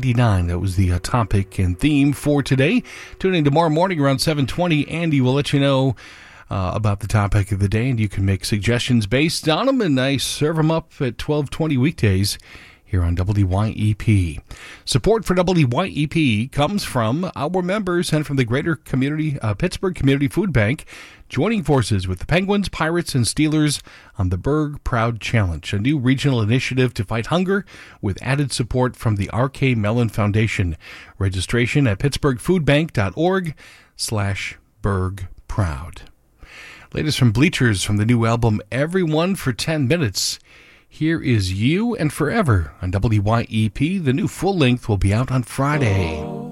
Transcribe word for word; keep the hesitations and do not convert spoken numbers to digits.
ninety-nine. That was the uh, topic and theme for today. Tune in tomorrow morning around seven twenty. Andy will let you know uh, about the topic of the day, and you can make suggestions based on them, and I serve them up at twelve twenty weekdays here on W Y E P. Support for W Y E P comes from our members and from the Greater Community uh, Pittsburgh Community Food Bank, joining forces with the Penguins, Pirates, and Steelers on the Berg Proud Challenge, a new regional initiative to fight hunger with added support from the R K Mellon Foundation. Registration at pittsburghfoodbank.org slash Berg Proud. Latest from Bleachers from the new album Everyone for ten minutes. Here is You and Forever on W Y E P. The new full length will be out on Friday.